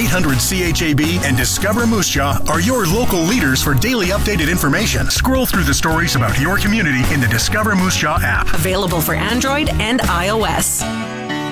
800-CHAB and Discover Moose Jaw are your local leaders for daily updated information. Scroll through the stories about your community in the Discover Moose Jaw app. Available for Android and iOS.